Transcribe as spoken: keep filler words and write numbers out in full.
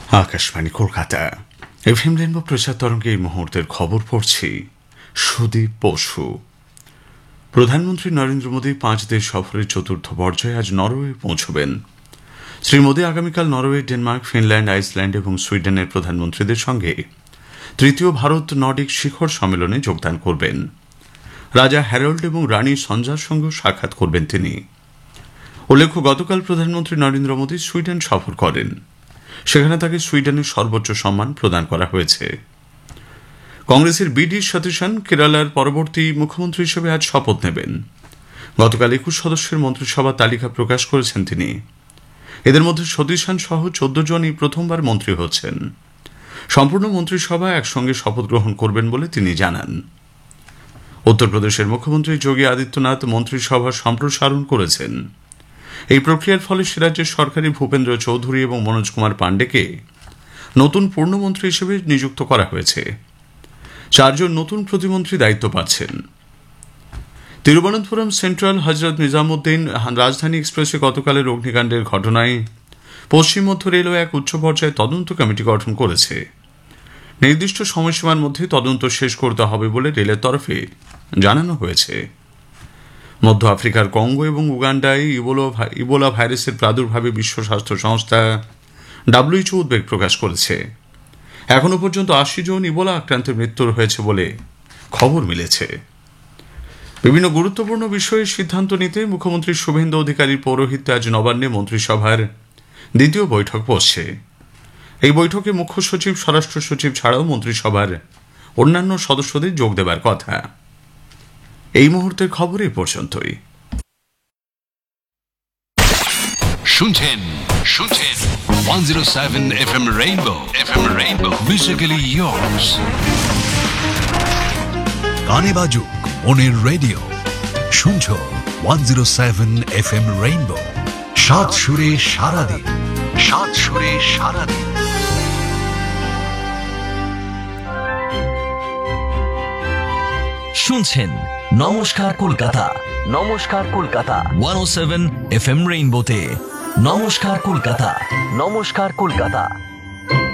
Akashvani Kolkata FM rainbow প্রচার তরঙ্গে এই মুহূর্তের খবর পড়ছি সুদীপ বসু। প্রধানমন্ত্রী নরেন্দ্র মোদী পাঁচ দেশ সফরের চতুর্থ পর্যায়ে আজ নরওয়ে পৌঁছবেন। শ্রী মোদী আগামীকাল নরওয়ে, ডেনমার্ক, ফিনল্যান্ড, আইসল্যান্ড এবং সুইডেনের প্রধানমন্ত্রীদের সঙ্গে তৃতীয় ভারত নর্ডিক শিখর সম্মেলনে যোগদান করবেন। রাজা হ্যারল্ড এবং রানী সঞ্জার সঙ্গেও সাক্ষাৎ করবেন তিনি। উল্লেখ্য, গতকাল প্রধানমন্ত্রী নরেন্দ্র মোদী সুইডেন সফর করেন। সেখানে তাকে সুইডেনের সর্বোচ্চ সম্মান প্রদান করা হয়েছে। কংগ্রেসের বিডি সতীশন কেরালার পরবর্তী মুখ্যমন্ত্রী হিসেবে আজ শপথ নেবেন। গতকাল একুশ সদস্যের মন্ত্রিসভা তালিকা প্রকাশ করেছেন তিনি। এদের মধ্যে সতীশন সহ চোদ্দ জনই প্রথমবার মন্ত্রী হচ্ছেন। সম্পূর্ণ মন্ত্রিসভা একসঙ্গে শপথ গ্রহণ করবেন বলে তিনি জানান। উত্তরপ্রদেশের মুখ্যমন্ত্রী যোগী আদিত্যনাথ মন্ত্রিসভা সম্প্রসারণ করেছেন। এই প্রক্রিয়ার ফলে সে রাজ্যের সরকারি ভূপেন্দ্র চৌধুরী এবং মনোজ কুমার পাণ্ডেকে নতুন পূর্ণমন্ত্রী হিসেবে নিযুক্ত করা হয়েছে। চারজন নতুন প্রতিমন্ত্রী দায়িত্ব পাচ্ছেন। তিরুবনন্তপুরম সেন্ট্রাল হজরত নিজামুদ্দিন রাজধানী এক্সপ্রেসে গতকালের অগ্নিকাণ্ডের ঘটনায় পশ্চিম মধ্য রেলওয়ে এক উচ্চ পর্যায়ে তদন্ত কমিটি গঠন করেছে। নির্দিষ্ট সময়সীমার মধ্যে তদন্ত শেষ করতে হবে বলে রেলের তরফে জানানো হয়েছে। মধ্য আফ্রিকার কঙ্গো এবং উগান্ডায় ইবোলা ভাইরাসের প্রাদুর্ভাবে বিশ্ব স্বাস্থ্য সংস্থা ডাব্লিউএইচও উদ্বেগ প্রকাশ করেছে। এখনো পর্যন্ত আশি জন ইবোলা আক্রান্তের মৃত্যু হয়েছে বলে খবর মিলেছে। বিভিন্ন গুরুত্বপূর্ণ বিষয়ে সিদ্ধান্ত নিতে মুখ্যমন্ত্রী শুভেন্দু অধিকারীর পৌরোহিত্যে আজ নবান্নে মন্ত্রিসভার দ্বিতীয় বৈঠক বসছে। এই বৈঠকে মুখ্য সচিব, স্বরাষ্ট্র সচিব ছাড়াও মন্ত্রিসভার অন্যান্য সদস্যদের যোগ দেবার কথা। এই মুহূর্তের খবর এ পর্যন্তই। শুনছেন শুনছেন one zero seven FM rainbow FM rainbow musically years. গানে বাজুক মনের রেডিও, শুনছো one zero seven FM rainbow. সাত সুরে সারাদিন, সাত সুরে সারাদিন। শুনছেন নমস্কার কলকাতা, নমস্কার কলকাতা ওয়ান ও সেভেন এফএম রেইনবোতে। নমস্কার কলকাতা, নমস্কার কলকাতা।